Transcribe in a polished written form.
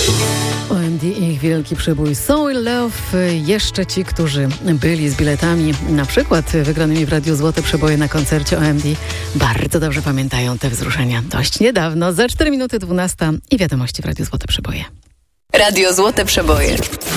OMD i ich wielki przybój So In Love. Jeszcze ci, którzy byli z biletami, na przykład wygranymi w Radiu Złote Przeboje na koncercie OMD, bardzo dobrze pamiętają te wzruszenia. Dość niedawno, za 4 minuty 12 i wiadomości w Radiu Złote Przeboje. Radio Złote Przeboje.